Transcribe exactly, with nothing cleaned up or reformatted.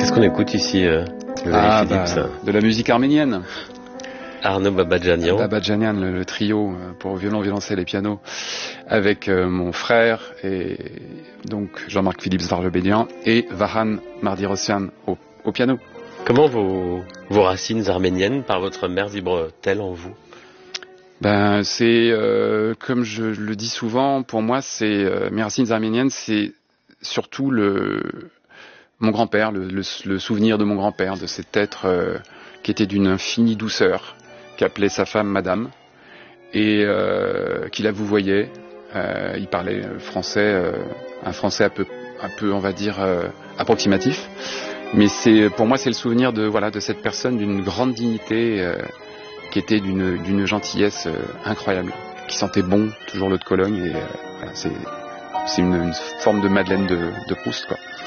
Qu'est-ce qu'on écoute ici, euh, ah, bah, de la musique arménienne. Arnaud Babadjanian. Babadjanian, le, le trio pour violon, violoncelle et piano, avec euh, mon frère et donc Jean-Marc Philippe Svarlebédian et Vahan Mardirosyan au, au piano. Comment vos, vos racines arméniennes par votre mère vibrent-elles en vous? Ben c'est euh, comme je le dis souvent, pour moi c'est euh, mes racines arméniennes, c'est surtout le mon grand-père, le, le, le souvenir de mon grand-père, de cet être euh, qui était d'une infinie douceur, qui appelait sa femme Madame, et euh, qui la vouvoyait. Euh, il parlait français, euh, un français un peu, un peu, on va dire, euh, approximatif. Mais c'est, pour moi, c'est le souvenir de, voilà, de cette personne d'une grande dignité, euh, qui était d'une, d'une gentillesse euh, incroyable, qui sentait bon toujours l'eau de Cologne. Et euh, voilà, c'est, c'est une, une forme de Madeleine de, de Proust, quoi.